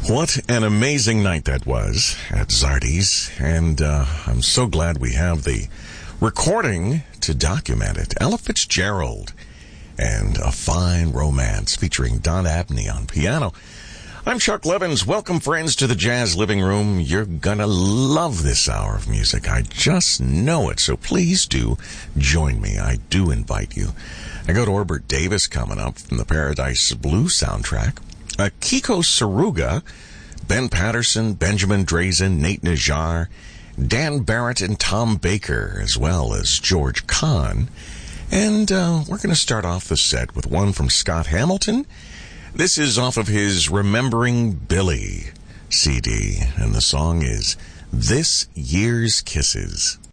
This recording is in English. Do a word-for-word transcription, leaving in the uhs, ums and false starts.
What an amazing night that was at Zardy's, and uh, I'm so glad we have the recording to document it. Ella Fitzgerald and A Fine Romance featuring Don Abney on piano. I'm Chuck Levins. Welcome, friends, to the Jazz Living Room. You're gonna love this hour of music. I just know it, so please do join me. I do invite you. I got Orbert Davis coming up from the Paradise Blue soundtrack. Uh, Kiko Saruga, Ben Patterson, Benjamin Drazen, Nate Najar, Dan Barrett, and Tom Baker, as well as George Kahn. And uh, we're going to start off the set with one from Scott Hamilton. This is off of his Remembering Billy C D, and the song is This Year's Kisses.